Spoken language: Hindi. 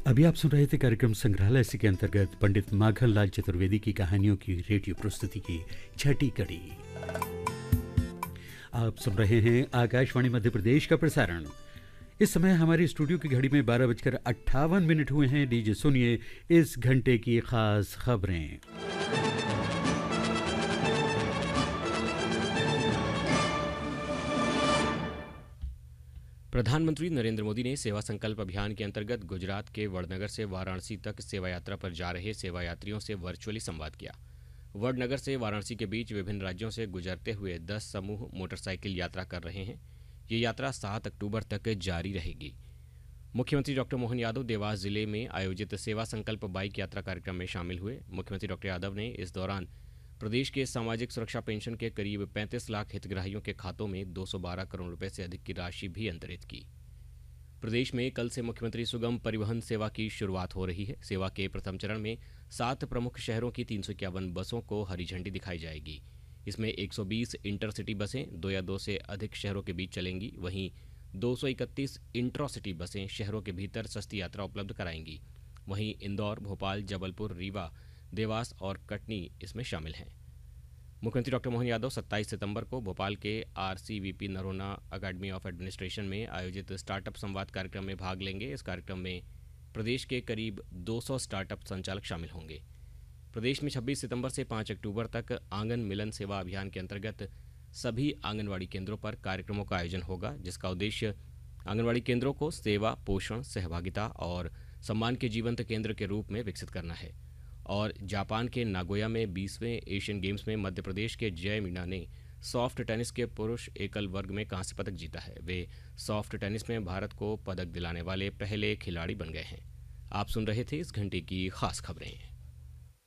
अभी आप सुन रहे थे कार्यक्रम संग्रहालय के अंतर्गत पंडित माखनलाल चतुर्वेदी की कहानियों की रेडियो प्रस्तुति की छठी कड़ी। आप सुन रहे हैं आकाशवाणी मध्य प्रदेश का प्रसारण। इस समय हमारी स्टूडियो की घड़ी में 12:58 हुए हैं। डीजे सुनिए इस घंटे की खास खबरें। प्रधानमंत्री नरेंद्र मोदी ने सेवा संकल्प अभियान के अंतर्गत गुजरात के वडनगर से वाराणसी तक सेवा यात्रा पर जा रहे सेवा यात्रियों से वर्चुअली संवाद किया। वडनगर से वाराणसी के बीच विभिन्न राज्यों से गुजरते हुए 10 समूह मोटरसाइकिल यात्रा कर रहे हैं। ये यात्रा 7 अक्टूबर तक जारी रहेगी। मुख्यमंत्री डॉक्टर मोहन यादव देवास जिले में आयोजित सेवा संकल्प बाइक यात्रा कार्यक्रम में शामिल हुए। मुख्यमंत्री डॉक्टर यादव ने इस दौरान प्रदेश के सामाजिक सुरक्षा पेंशन के करीब 35 लाख हितग्राहियों के खातों में 212 करोड़ रुपए से अधिक की राशि भी अंतरित की। प्रदेश में कल से मुख्यमंत्री सुगम परिवहन सेवा की शुरुआत हो रही है। सेवा के प्रथम चरण में 7 प्रमुख शहरों की 351 बसों को हरी झंडी दिखाई जाएगी। इसमें 120 इंटरसिटी बसें 2 या 2 से अधिक शहरों के बीच चलेंगी। वहीं 231 इंट्रासिटी बसें शहरों के भीतर सस्ती यात्रा उपलब्ध कराएंगी। वहीं इंदौर, भोपाल, जबलपुर, रीवा, देवास और कटनी इसमें शामिल हैं। मुख्यमंत्री डॉक्टर मोहन यादव 27 सितंबर को भोपाल के RCVP Noronha academy of administration में आयोजित स्टार्टअप संवाद कार्यक्रम में भाग लेंगे। इस कार्यक्रम में प्रदेश के करीब 200 स्टार्टअप संचालक शामिल होंगे। प्रदेश में 26 सितंबर से 5 अक्टूबर तक आंगन मिलन सेवा अभियान के अंतर्गत सभी आंगनवाड़ी केंद्रों पर कार्यक्रमों का आयोजन होगा, जिसका उद्देश्य आंगनवाड़ी केंद्रों को सेवा, पोषण, सहभागिता और सम्मान के जीवंत केंद्र के रूप में विकसित करना है। और जापान के नागोया में 20वें एशियन गेम्स में मध्य प्रदेश के जय मीना ने सॉफ्ट टेनिस के पुरुष एकल वर्ग में कांस्य पदक जीता है। वे सॉफ्ट टेनिस में भारत को पदक दिलाने वाले पहले खिलाड़ी बन गए हैं। आप सुन रहे थे इस घंटे की खास खबरें।